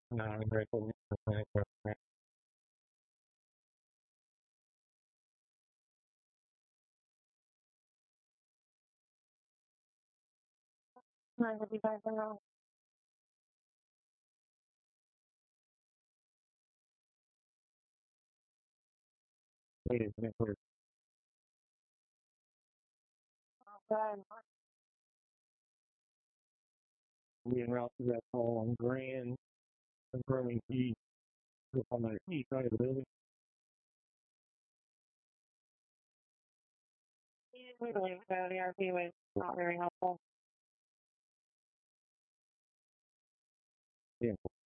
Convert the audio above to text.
No, I'm grateful for that. I hope you guys are well. Please, we're good. We en route to that call on Grand, confirming east, on the east side of the building. We believe so. The RP was not very helpful. Yeah.